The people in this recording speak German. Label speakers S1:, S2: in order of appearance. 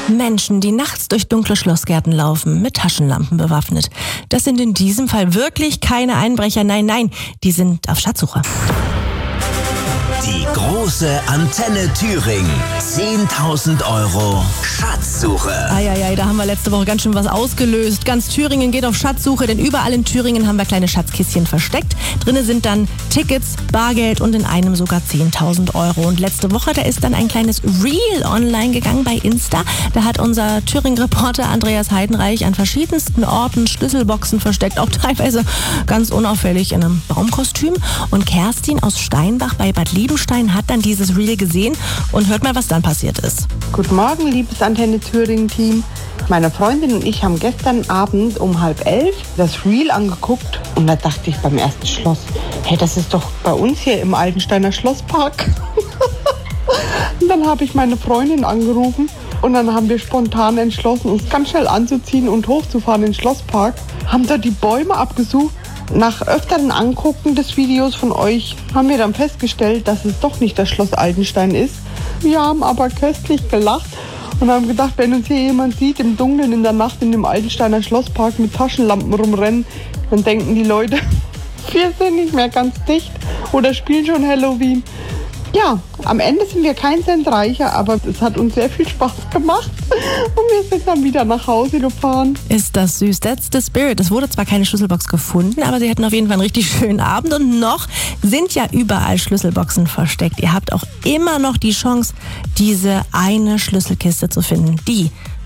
S1: Menschen, die nachts durch dunkle Schlossgärten laufen, mit Taschenlampen bewaffnet. Das sind in diesem Fall wirklich keine Einbrecher. Nein, die sind auf Schatzsuche.
S2: Die große Antenne Thüringen. 10.000 € Schatzsuche.
S1: Eieiei, da haben wir letzte Woche ganz schön was ausgelöst. Ganz Thüringen geht auf Schatzsuche, denn überall in Thüringen haben wir kleine Schatzkistchen versteckt. Drinnen sind dann Tickets, Bargeld und in einem sogar 10.000 €. Und letzte Woche, da ist dann ein kleines Reel online gegangen bei Insta. Da hat unser Thüringen-Reporter Andreas Heidenreich an verschiedensten Orten Schlüsselboxen versteckt, auch teilweise ganz unauffällig in einem Baumkostüm. Und Kerstin aus Steinbach bei Bad Liebenstein hat dann dieses Reel gesehen und hört mal, was dann passiert ist.
S3: Guten Morgen, liebes Antenne Thüringen-Team. Meine Freundin und ich haben gestern Abend um 10:30 das Reel angeguckt und da dachte ich beim ersten Schloss, hey, das ist doch bei uns hier im Altensteiner Schlosspark. Und dann habe ich meine Freundin angerufen und dann haben wir spontan entschlossen, uns ganz schnell anzuziehen und hochzufahren in den Schlosspark. Haben da die Bäume abgesucht. Nach öfteren Angucken des Videos von euch haben wir dann festgestellt, dass es doch nicht das Schloss Altenstein ist. Wir haben aber köstlich gelacht und haben gedacht, wenn uns hier jemand sieht im Dunkeln in der Nacht in dem Altensteiner Schlosspark mit Taschenlampen rumrennen, dann denken die Leute, wir sind nicht mehr ganz dicht oder spielen schon Halloween. Ja, am Ende sind wir kein Cent reicher, aber es hat uns sehr viel Spaß gemacht und wir sind dann wieder nach Hause gefahren.
S1: Ist das süß? That's the spirit. Es wurde zwar keine Schlüsselbox gefunden, aber sie hatten auf jeden Fall einen richtig schönen Abend und noch sind ja überall Schlüsselboxen versteckt. Ihr habt auch immer noch die Chance, diese eine Schlüsselkiste zu finden. Die